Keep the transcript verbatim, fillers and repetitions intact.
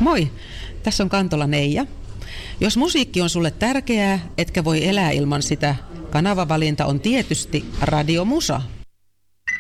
Moi, tässä on Kantola Neija. Jos musiikki on sulle tärkeää, etkä voi elää ilman sitä, kanavavalinta on tietysti Radio Musa.